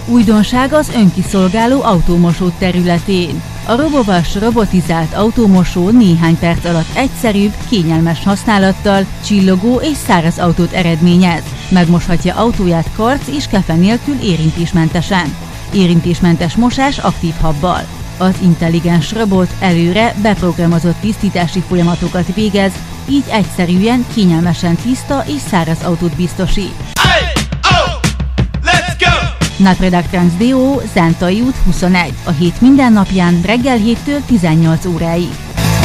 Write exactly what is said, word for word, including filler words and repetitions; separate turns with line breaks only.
Újdonság az önkiszolgáló autómosó területén. A RoboWash robotizált autómosó néhány perc alatt egyszerűbb, kényelmes használattal csillogó és száraz autót eredményez. Megmoshatja autóját karc és kefe nélkül érintésmentesen. Érintésmentes mosás aktív habbal. Az intelligens robot előre beprogramozott tisztítási folyamatokat végez, így egyszerűen, kényelmesen tiszta és száraz autót biztosít. Napredák Trans Deo, Zentai út huszonegy, a hét minden napján reggel héttől tizennyolc óráig.